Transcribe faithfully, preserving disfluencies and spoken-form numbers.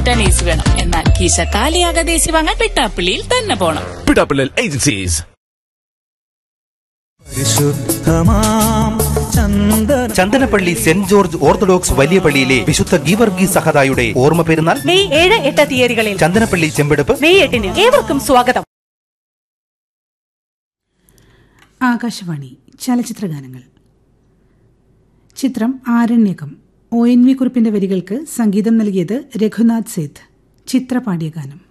കിട്ടാൻ ഏസി വേണം, എന്നാൽ കീശ കാലിയാകാതെ ഏസി വാങ്ങാൻ പിട്ടാപ്പിള്ളിയിൽ തന്നെ പോണം. Pittappilly agencies. Chandanappally saint George orthodox വലിയ പള്ളിയിലെ വിശുദ്ധ ഗീവർഗീസ് സഹദായുടെ ഓർമ്മ പെരുന്നാൾ മെയ് ഏഴ് എട്ട് തീയതികളിൽ ചന്ദനപ്പള്ളി ചെമ്പെടുപ്പ് മെയ് എട്ടിന്. ഏവർക്കും സ്വാഗതം. ആകാശവാണി ചലച്ചിത്രഗാനങ്ങൾ. ചിത്രം ആരണ്യകം. ഒ എൻ വി കുറിപ്പിന്റെ വരികൾക്ക് സംഗീതം നൽകിയത് രഘുനാഥ് സേത്ത്. ചിത്ര പാടിയ ഗാനം.